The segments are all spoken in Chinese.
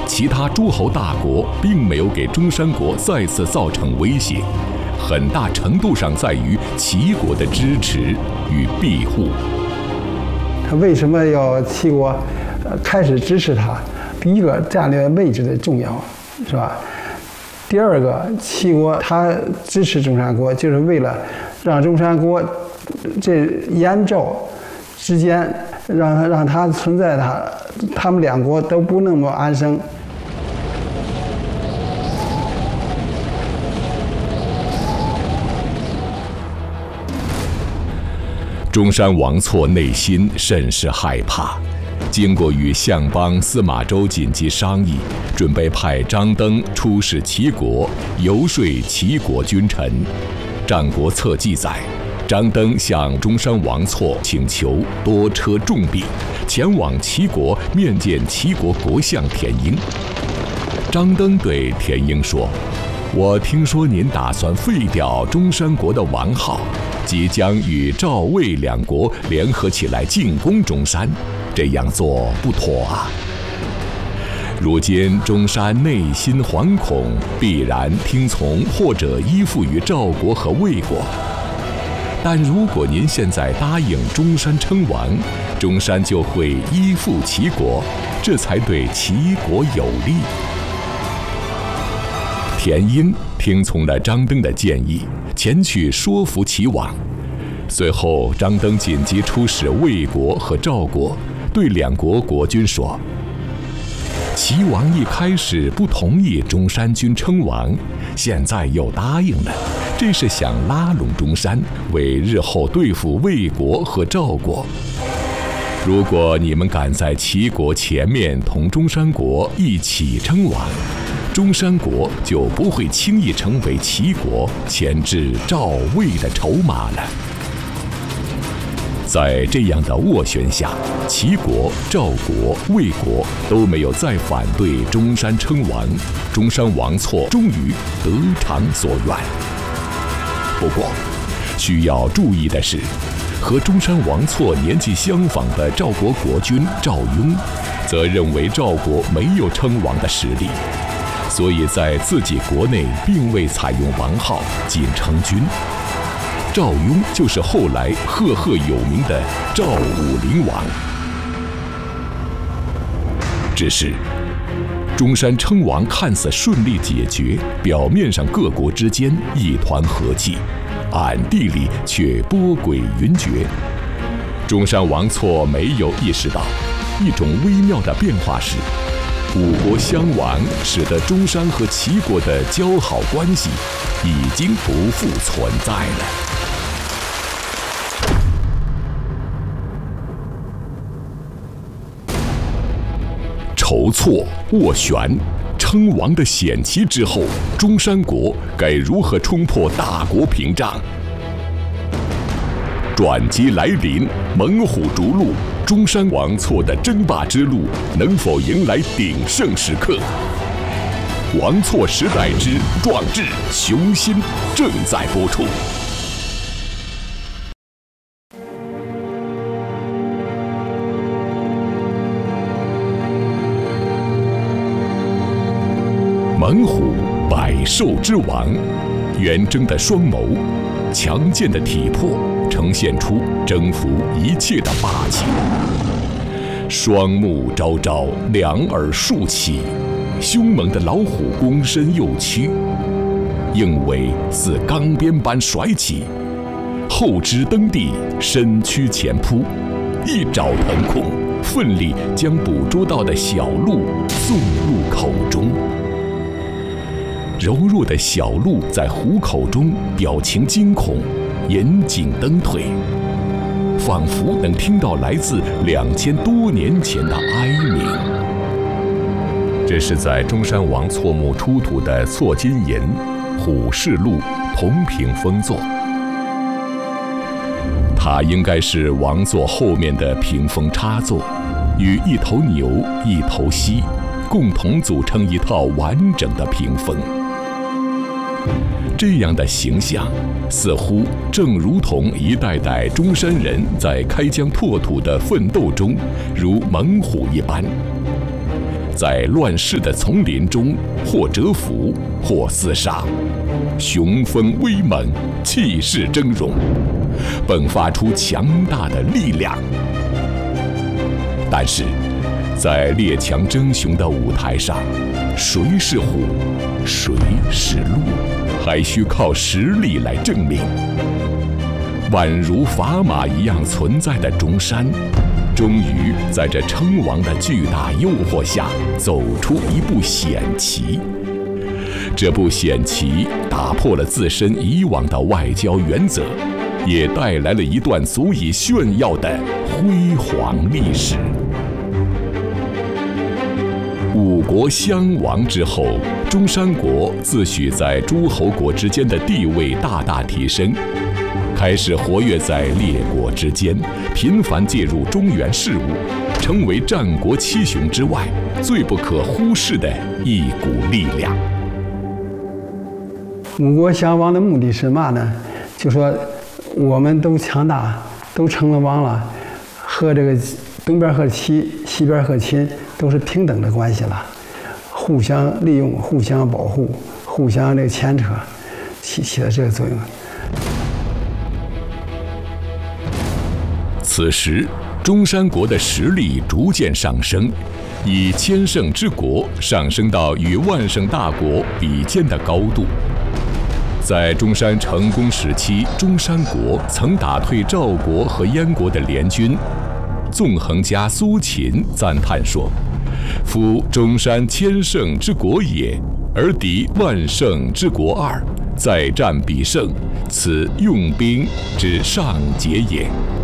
其他诸侯大国并没有给中山国再次造成威胁，很大程度上在于齐国的支持与庇护。 他为什么要齐国开始支持他？第一个，战略位置的重要，是吧？第二个，齐国他支持中山国，就是为了让中山国这燕赵之间让它存在，他们两国都不那么安生。 中山王错内心甚是害怕，经过与相邦司马周紧急商议，准备派张登出使齐国，游说齐国君臣。《战国策》记载，张登向中山王错请求多车重兵，前往齐国面见齐国国相田婴。张登对田婴说：“我听说您打算废掉中山国的王号，即将与赵魏两国联合起来进攻中山，这样做不妥啊。如今中山内心惶恐，必然听从或者依附于赵国和魏国。但如果您现在答应中山称王，中山就会依附齐国，这才对齐国有利。”田婴听从了张登的建议，前去说服齐王。随后，张登紧急出使魏国和赵国，对两国国君说：“齐王一开始不同意中山君称王，现在又答应了，这是想拉拢中山，为日后对付魏国和赵国。如果你们敢在齐国前面同中山国一起称王，中山国就不会轻易成为齐国牵制赵魏的筹码了。”在这样的斡旋下，齐国、赵国、魏国都没有再反对中山称王，中山王错终于得偿所愿。不过，需要注意的是，和中山王错年纪相仿的赵国国君赵雍，则认为赵国没有称王的实力，所以在自己国内并未采用王号，仅称君。赵雍就是后来赫赫有名的赵武灵王。只是，中山称王看似顺利解决，表面上各国之间一团和气，暗地里却波诡云谲。中山王错没有意识到，一种微妙的变化是，五国相亡，使得中山和齐国的交好关系已经不复存在了。筹措、斡旋、称王的险棋之后，中山国该如何冲破大国屏障？转机来临，猛虎逐鹿，中山王错的争霸之路能否迎来鼎盛时刻？王错时代之壮志雄心正在播出。猛虎，百兽之王，远征的双眸，强健的体魄，呈现出征服一切的霸气。双目昭昭，两耳竖起，凶猛的老虎躬身右屈，鹰尾似钢鞭般甩起，后肢蹬地，身躯前扑，一爪腾空，奋力将捕捉到的小鹿送入口中。柔弱的小鹿在虎口中表情惊恐，严颈蹬腿，仿佛能听到来自2000多年前的哀鸣。这是在中山王错墓出土的错金银虎视鹿铜屏封座，它应该是王座后面的屏风插座，与一头牛、一头犀共同组成一套完整的屏风。这样的形象，似乎正如同一代代中山人在开疆拓土的奋斗中，如猛虎一般。 在乱世的丛林中，或蛰伏，或厮杀，雄风威猛，气势峥嵘，迸发出强大的力量。但是，在列强争雄的舞台上，谁是虎，谁是鹿，还需靠实力来证明。宛如砝码一样存在的中山，终于在这称王的巨大诱惑下，走出一步险棋。这部险棋打破了自身以往的外交原则，也带来了一段足以炫耀的辉煌历史。五国相亡之后，中山国自诩在诸侯国之间的地位大大提升，开始活跃在列国之间，频繁介入中原事务，成为战国七雄之外最不可忽视的一股力量。 五国相亡的目的是嘛呢？就说我们都强大，都称了王了，和这个东边和齐，西边和秦都是平等的关系了，互相利用，互相保护，互相这个牵扯，起了这个作用。 此时，中山国的实力逐渐上升，以千乘之国上升到与万乘大国比肩的高度。在中山成功时期，中山国曾打退赵国和燕国的联军。纵横家苏秦赞叹说：“夫中山千乘之国也，而敌万乘之国二，再战必胜，此用兵之上节也。”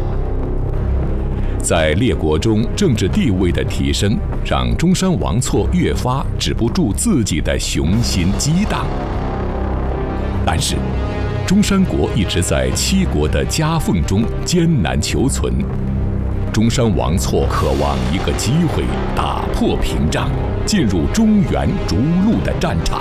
在列国中政治地位的提升，让中山王错越发止不住自己的雄心激荡。但是，中山国一直在七国的夹缝中艰难求存。中山王错渴望一个机会打破屏障，进入中原逐鹿的战场。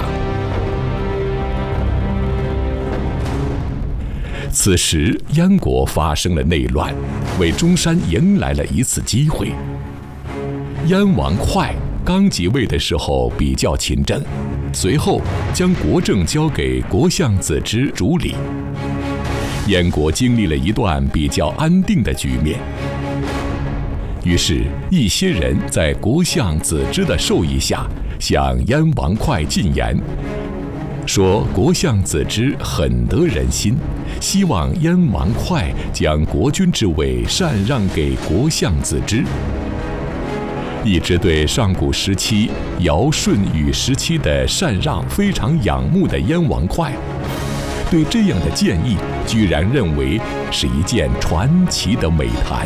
此时，燕国发生了内乱，为中山迎来了一次机会。燕王哙刚即位的时候比较勤政，随后将国政交给国相子之主理。燕国经历了一段比较安定的局面。于是，一些人在国相子之的授意下，向燕王哙进言，说国相子之很得人心，希望燕王哙将国君之位禅让给国相子之。一直对上古时期尧舜禹时期的禅让非常仰慕的燕王哙，对这样的建议居然认为是一件传奇的美谈。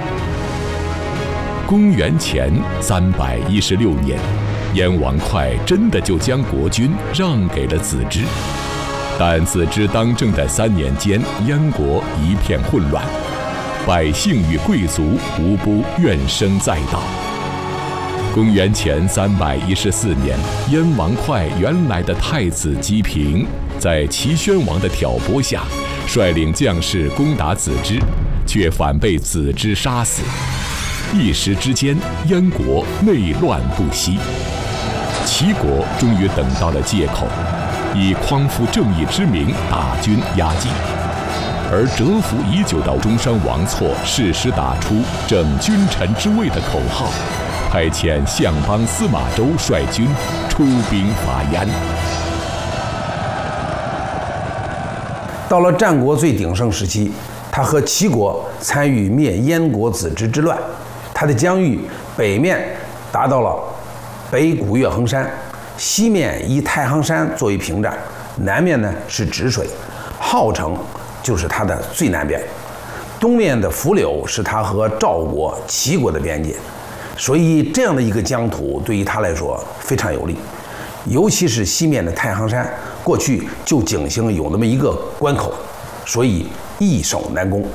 公元前316年，燕王哙真的就将国君让给了子之。但子之当政的3年间，燕国一片混乱，百姓与贵族无不怨声载道。公元前314年，燕王哙原来的太子姬平，在齐宣王的挑拨下，率领将士攻打子之，却反被子之杀死。一时之间，燕国内乱不息。齐国终于等到了借口，以匡扶正义之名大军压境。而蛰伏已久的中山王错适时打出整君臣之位的口号，派遣相邦司马周率军出兵伐燕。 到了战国最鼎盛时期，他和齐国参与灭燕国子之之乱。他的疆域北面达到了北古越衡山，西面以太行山作为屏障，南面呢是止水，号城就是它的最南边，东面的伏柳是它和赵国、齐国的边界。所以这样的一个疆土对于他来说非常有利，尤其是西面的太行山，过去就井陉有那么一个关口，所以易守难攻。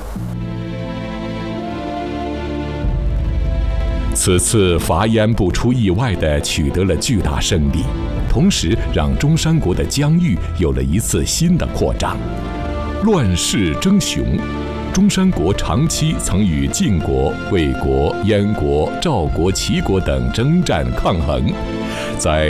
此次伐燕不出意外地取得了巨大胜利，同时让中山国的疆域有了一次新的扩张。乱世争雄，中中山国长期曾与晋国、魏国、燕国、赵国、齐国等征战抗衡，在